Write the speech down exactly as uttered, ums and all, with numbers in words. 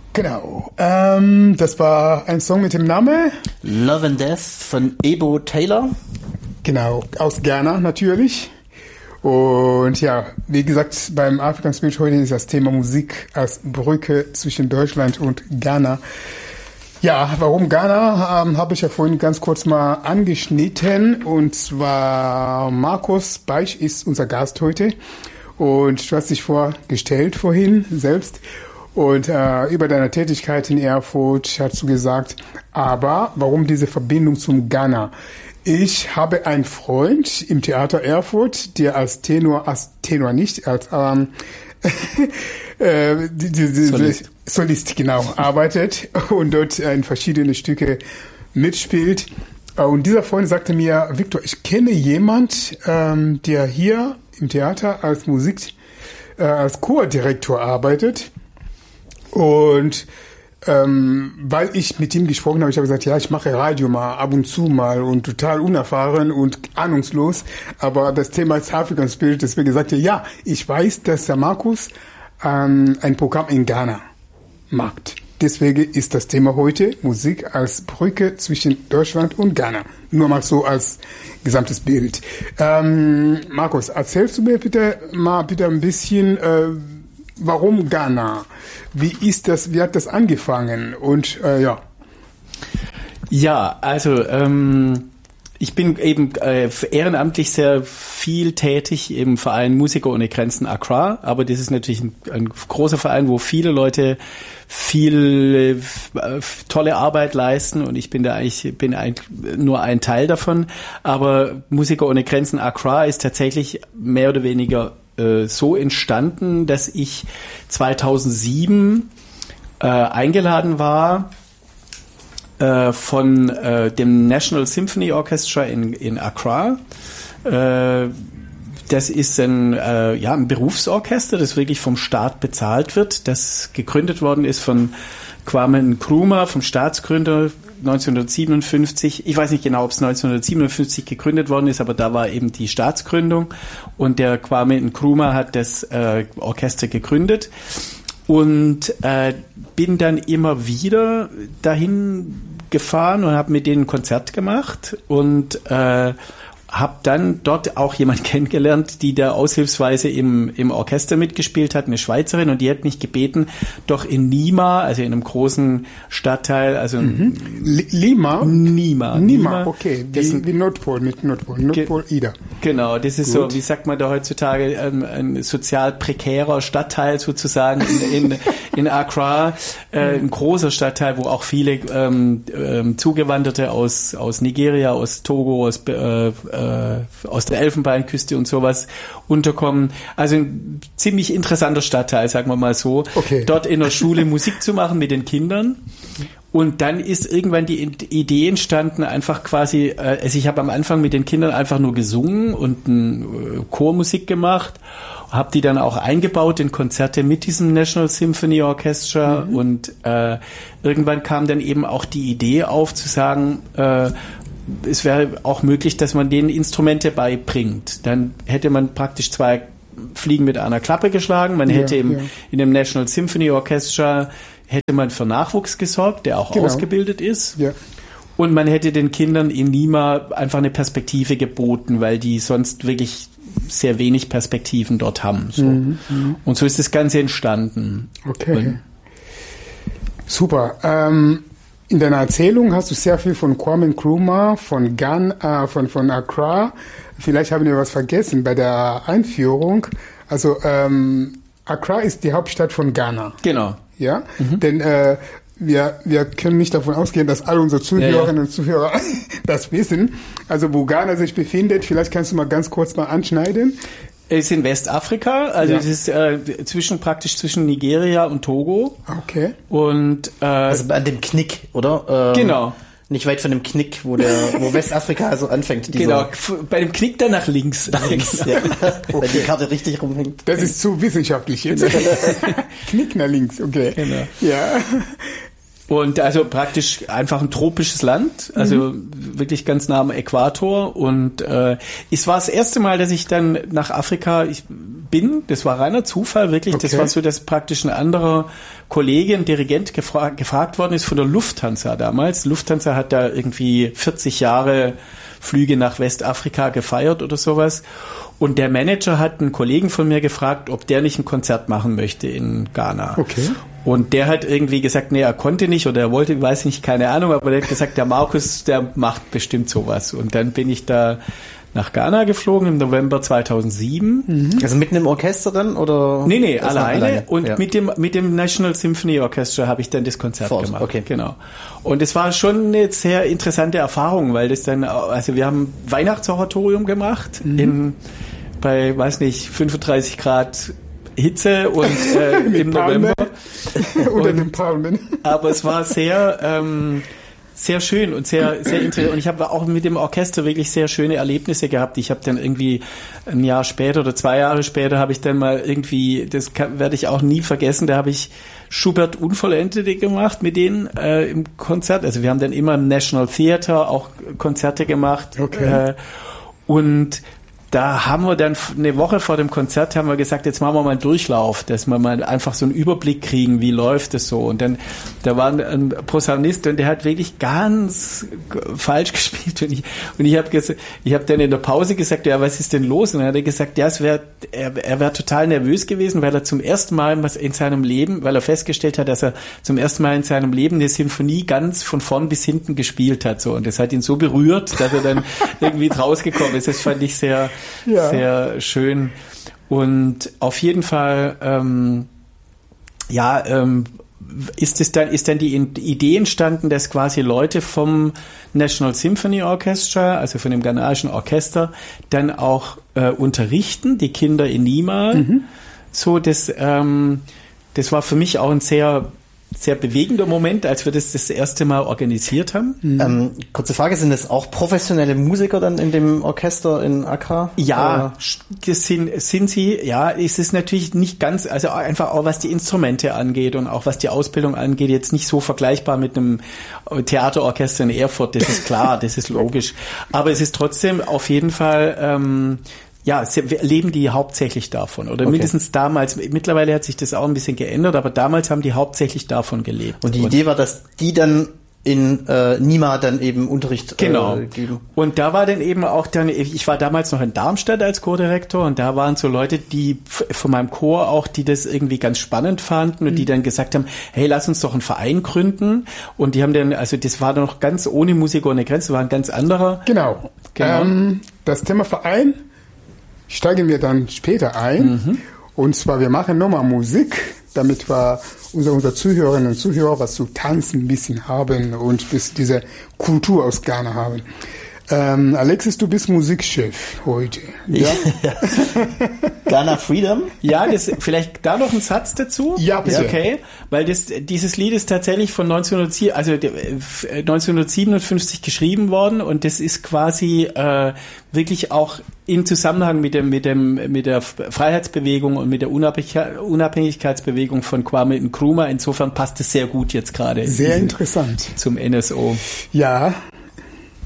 Genau. Ähm, das war ein Song mit dem Namen Love and Death von Ebo Taylor. Genau, aus Ghana natürlich. Und ja, wie gesagt, beim African Spirit heute ist das Thema Musik als Brücke zwischen Deutschland und Ghana. Ja, warum Ghana, ähm, habe ich ja vorhin ganz kurz mal angeschnitten. Und zwar Markus Beich ist unser Gast heute. Und du hast dich vorgestellt vorhin selbst. Und äh, über deine Tätigkeit in Erfurt hast du gesagt, aber warum diese Verbindung zum Ghana? Ich habe einen Freund im Theater Erfurt, der als Tenor, als Tenor nicht, als ähm, äh, die, die, die, Solist. Solist, genau, arbeitet und dort in verschiedene Stücke mitspielt. Und dieser Freund sagte mir, Victor, ich kenne jemand, ähm, der hier im Theater als Musik, äh, als Chordirektor arbeitet. Und ähm, weil ich mit ihm gesprochen habe, ich habe gesagt, ja, ich mache Radio mal ab und zu mal und total unerfahren und ahnungslos, aber das Thema ist African Spirit, deswegen gesagt, ja, ich weiß, dass der Markus ähm, ein Programm in Ghana macht. Deswegen ist das Thema heute Musik als Brücke zwischen Deutschland und Ghana. Nur mal so als gesamtes Bild. Ähm, Markus, erzählst du mir bitte mal bitte ein bisschen, äh, warum Ghana? Wie ist das, wie hat das angefangen? Und äh, ja. Ja, also ähm, ich bin eben äh, ehrenamtlich sehr viel tätig im Verein Musiker ohne Grenzen Accra, aber das ist natürlich ein, ein großer Verein, wo viele Leute viel äh, tolle Arbeit leisten und ich bin da eigentlich bin eigentlich nur ein Teil davon, aber Musiker ohne Grenzen Accra ist tatsächlich mehr oder weniger so entstanden, dass ich zweitausendsieben äh, eingeladen war äh, von äh, dem National Symphony Orchestra in, in Accra. Äh, das ist ein, äh, ja, ein Berufsorchester, das wirklich vom Staat bezahlt wird, das gegründet worden ist von Kwame Nkrumah, vom Staatsgründer neunzehnhundertsiebenundfünfzig. Ich weiß nicht genau, ob es neunzehnhundertsiebenundfünfzig gegründet worden ist, aber da war eben die Staatsgründung und der Kwame Nkrumah hat das äh, Orchester gegründet und äh, bin dann immer wieder dahin gefahren und habe mit denen ein Konzert gemacht und äh, habe dann dort auch jemand kennengelernt, die da aushilfsweise im, im Orchester mitgespielt hat, eine Schweizerin, und die hat mich gebeten, doch in Nima, also in einem großen Stadtteil, also mhm. Lima? Nima. Nima, okay, wie, wie Nordpol, mit Nordpol, Nordpol Ge- Ida. Genau, das ist Gut. so, wie sagt man da heutzutage, ähm, ein sozial prekärer Stadtteil sozusagen in, in, in Accra, äh, ein großer Stadtteil, wo auch viele ähm, ähm, Zugewanderte aus, aus Nigeria, aus Togo, aus äh, aus der Elfenbeinküste und sowas unterkommen. Also ein ziemlich interessanter Stadtteil, sagen wir mal so. Okay. Dort in der Schule Musik zu machen mit den Kindern. Und dann ist irgendwann die Idee entstanden, einfach quasi, also ich habe am Anfang mit den Kindern einfach nur gesungen und ein Chormusik gemacht, habe die dann auch eingebaut in Konzerte mit diesem National Symphony Orchestra mhm. und äh, irgendwann kam dann eben auch die Idee auf zu sagen, äh, es wäre auch möglich, dass man denen Instrumente beibringt. Dann hätte man praktisch zwei Fliegen mit einer Klappe geschlagen. Man hätte ja, im, ja. in dem National Symphony Orchestra hätte man für Nachwuchs gesorgt, der auch genau. ausgebildet ist. Ja. Und man hätte den Kindern in Nima einfach eine Perspektive geboten, weil die sonst wirklich sehr wenig Perspektiven dort haben. So. Mhm, und so ist das Ganze entstanden. Okay. Und super. Ähm In deiner Erzählung hast du sehr viel von Kwame Nkrumah, von Ghana, äh, von, von Accra. Vielleicht haben wir was vergessen bei der Einführung. Also ähm, Accra ist die Hauptstadt von Ghana. Genau. Ja, mhm. denn äh, wir, wir können nicht davon ausgehen, dass alle unsere Zuhörerinnen ja, ja. und Zuhörer das wissen. Also wo Ghana sich befindet, vielleicht kannst du mal ganz kurz mal anschneiden. Es ist in Westafrika, also ja. es ist äh, zwischen praktisch zwischen Nigeria und Togo. Okay. Und äh, also an dem Knick, oder? Ähm, genau. Nicht weit von dem Knick, wo der, wo Westafrika so anfängt. Genau, bei dem Knick dann nach links. Nach links, ja. Okay. Wenn die Karte richtig rumhängt. Das ist zu wissenschaftlich jetzt. Knick nach links, okay. Genau. Ja. Und also praktisch einfach ein tropisches Land, also mhm. wirklich ganz nah am Äquator. Und äh, es war das erste Mal, dass ich dann nach Afrika ich bin. Das war reiner Zufall, wirklich. Okay. Das war so, dass praktisch ein anderer Kollege, ein Dirigent gefra- gefragt worden ist von der Lufthansa damals. Lufthansa hat da irgendwie vierzig Jahre Flüge nach Westafrika gefeiert oder sowas. Und der Manager hat einen Kollegen von mir gefragt, ob der nicht ein Konzert machen möchte in Ghana. Okay. Und der hat irgendwie gesagt, nee, er konnte nicht oder er wollte, weiß nicht, keine Ahnung, aber der hat gesagt, der Markus, der macht bestimmt sowas. Und dann bin ich da nach Ghana geflogen im November zweitausendsieben. Mhm. Also mitten im Orchester dann oder? Nee, nee, alleine. alleine. Und ja. mit dem mit dem National Symphony Orchestra habe ich dann das Konzert Fort. gemacht. Okay. Genau. Und es war schon eine sehr interessante Erfahrung, weil das dann, also wir haben Weihnachtsoratorium gemacht mhm. in bei, weiß nicht, fünfunddreißig Grad Hitze und äh, im November. Unter den Palmen. Aber es war sehr ähm, sehr schön und sehr sehr interessant. Und ich habe auch mit dem Orchester wirklich sehr schöne Erlebnisse gehabt. Ich habe dann irgendwie ein Jahr später oder zwei Jahre später habe ich dann mal irgendwie, das kann, werde ich auch nie vergessen, da habe ich Schubert Unvollendete gemacht mit denen äh, im Konzert. Also wir haben dann immer im National Theatre auch Konzerte gemacht. Okay. Äh, und da haben wir dann eine Woche vor dem Konzert haben wir gesagt, jetzt machen wir mal einen Durchlauf, dass wir mal einfach so einen Überblick kriegen, wie läuft es so. Und dann, da war ein Posaunist und der hat wirklich ganz falsch gespielt. Und ich, und ich habe gesagt, ich habe dann in der Pause gesagt, ja, was ist denn los? Und dann hat er gesagt, ja, es wäre, er, er wäre total nervös gewesen, weil er zum ersten Mal was in seinem Leben, weil er festgestellt hat, dass er zum ersten Mal in seinem Leben eine Sinfonie ganz von vorn bis hinten gespielt hat. So. Und das hat ihn so berührt, dass er dann irgendwie rausgekommen ist. Das fand ich sehr, Ja. sehr schön. Und auf jeden Fall, ähm, ja, ähm, ist es dann, ist dann die Idee entstanden, dass quasi Leute vom National Symphony Orchestra, also von dem ghanaischen Orchester, dann auch äh, unterrichten, die Kinder in Nima. Mhm. So, das, ähm, das war für mich auch ein sehr sehr bewegender Moment, als wir das das erste Mal organisiert haben. Mhm. Ähm, kurze Frage, sind das auch professionelle Musiker dann in dem Orchester in Accra? Ja, oder? das sind, sind sie. Ja, es ist natürlich nicht ganz, also einfach auch was die Instrumente angeht und auch was die Ausbildung angeht, jetzt nicht so vergleichbar mit einem Theaterorchester in Erfurt, das ist klar, das ist logisch. Aber es ist trotzdem auf jeden Fall, ähm, ja, leben die hauptsächlich davon. Oder okay. mindestens damals, mittlerweile hat sich das auch ein bisschen geändert, aber damals haben die hauptsächlich davon gelebt. Und die Idee war, dass die dann in äh, Nima dann eben Unterricht genau. äh, geben. Und da war dann eben auch dann, ich war damals noch in Darmstadt als Chordirektor und da waren so Leute, die von meinem Chor auch, die das irgendwie ganz spannend fanden und mhm. die dann gesagt haben, hey, lass uns doch einen Verein gründen. Und die haben dann, also das war noch ganz ohne Musik ohne Grenzen, war ein ganz anderer. Genau. genau. Ähm, das Thema Verein steigen wir dann später ein. Mhm. Und zwar, wir machen nochmal Musik, damit wir unsere, unsere Zuhörerinnen und Zuhörer was zu tanzen ein bisschen haben und bis diese Kultur aus Ghana haben. Ähm, Alexis, du bist Musikchef heute. Ja? Ghana Freedom? Ja, das, vielleicht da noch ein Satz dazu? Ja, bitte. Okay, weil das, dieses Lied ist tatsächlich von neunzehnhundertsieben, also neunzehnhundertsiebenundfünfzig geschrieben worden und das ist quasi äh, wirklich auch im Zusammenhang mit dem, mit dem, mit der Freiheitsbewegung und mit der Unabhängigkeitsbewegung von Kwame Nkrumah. Insofern passt es sehr gut jetzt gerade. Sehr interessant. Zum N S O. Ja.